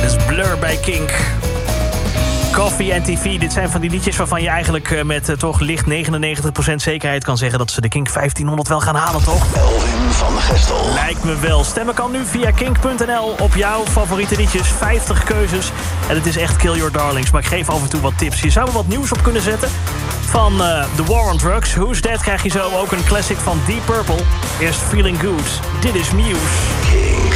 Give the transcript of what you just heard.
Blur bij Kink. Coffee en TV, dit zijn van die liedjes waarvan je eigenlijk met toch licht 99% zekerheid kan zeggen dat ze de Kink 1500 wel gaan halen, toch? Elvin van Gestel. Lijkt me wel. Stemmen kan nu via kink.nl op jouw favoriete liedjes. 50 keuzes. En het is echt Kill Your Darlings. Maar ik geef af en toe wat tips. Je zou er wat nieuws op kunnen zetten. Van The War on Drugs. Who's Dead krijg je zo ook een classic van Deep Purple. Eerst Feeling Good. Dit is Muse. Kink.